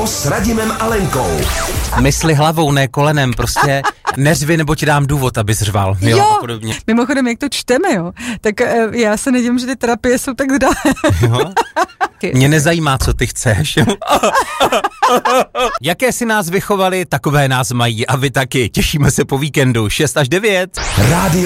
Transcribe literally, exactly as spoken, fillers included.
Ráno s Radimem a Lenkou. Mysli hlavou, ne kolenem, prostě neřvi, nebo ti dám důvod, abys řval. Jo, jo. A podobně. Mimochodem, jak to čteme, jo, tak uh, já se nedím, že ty terapie jsou tak drahé. Jo? Mě nezajímá, co ty chceš. Jaké si nás vychovali, takové nás mají a vy taky. Těšíme se po víkendu šest až devět. Rádio